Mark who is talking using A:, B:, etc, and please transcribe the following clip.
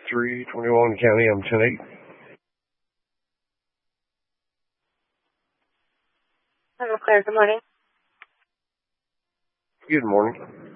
A: 321 County, I'm 10-8.
B: Hello, Claire. Good morning.
A: Good morning.